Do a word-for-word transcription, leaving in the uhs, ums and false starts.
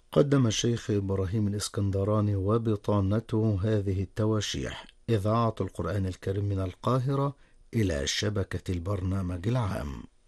قدم الشيخ إبراهيم الإسكندراني وبطانته هذه التواشيح: إذاعة القرآن الكريم من القاهرة إلى شبكة البرنامج العام.